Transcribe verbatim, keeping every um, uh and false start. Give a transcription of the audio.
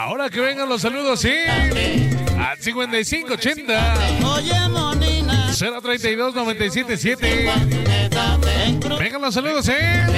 Ahora que vengan los saludos, sí. Al cincuenta y cinco ochenta cero treinta y dos noventa y siete siete. Vengan los saludos, eh.